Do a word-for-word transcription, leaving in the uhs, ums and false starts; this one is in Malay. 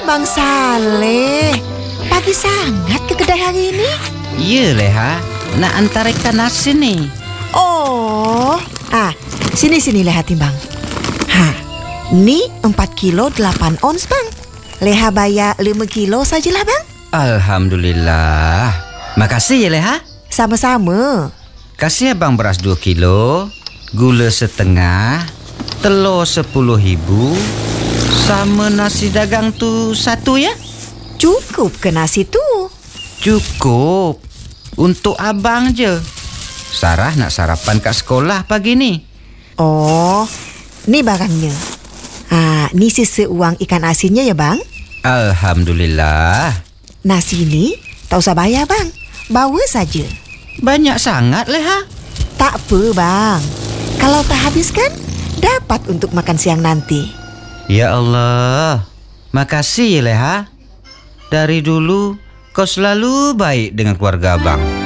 Bang Saleh, pagi sangat ke kedai hari ini? Ya Leha, nak antar ikan asin ni. Oh, ah, sini-sini Leha timbang. Ha, ni empat kilo delapan ons bang. Leha bayar lima kilo sajalah bang. Alhamdulillah. Makasih ya Leha. Sama-sama. Kasih abang beras dua kilo, gula setengah, telur sepuluh ribu, sama nasi dagang tu satu ya. Cukup ke nasi tu? Cukup. Untuk abang je. Sarah nak sarapan kat sekolah pagi ni. Oh, ni barangnya. Ah, ni sisa uang ikan asinnya ya bang. Alhamdulillah. Nasi ni tak usah bayar bang. Bawa saja. Banyak sangat Leha. Tak apa bang. Kalau tak habiskan, dapat untuk makan siang nanti. Ya Allah. Makasih ya Leha. Dari dulu kau selalu baik dengan keluarga abang.